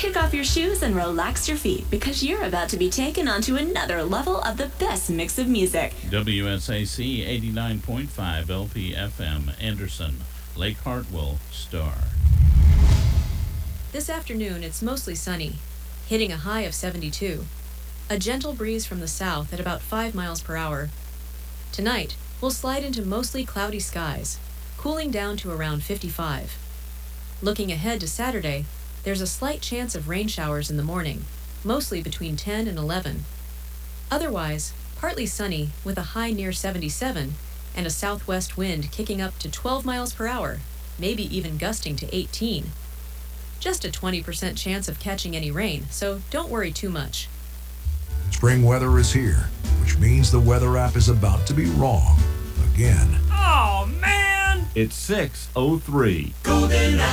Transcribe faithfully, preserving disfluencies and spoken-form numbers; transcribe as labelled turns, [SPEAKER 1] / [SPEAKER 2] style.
[SPEAKER 1] Kick off your shoes and relax your feet because you're about to be taken onto another level of the best mix of music.
[SPEAKER 2] W S A C eighty-nine point five L P F M, Anderson, Lake Hartwell, Star.
[SPEAKER 3] This afternoon, it's mostly sunny, hitting a high of seventy-two. A gentle breeze from the south at about five miles per hour. Tonight, we'll slide into mostly cloudy skies, cooling down to around fifty-five. Looking ahead to Saturday, there's a slight chance of rain showers in the morning, mostly between ten and eleven. Otherwise, partly sunny with a high near seventy-seven and a southwest wind kicking up to twelve miles per hour, maybe even gusting to eighteen. Just a twenty percent chance of catching any rain, so don't worry too much.
[SPEAKER 4] Spring weather is here, which means the weather app is about to be wrong again.
[SPEAKER 5] Oh, man!
[SPEAKER 6] It's six oh three.
[SPEAKER 5] Golden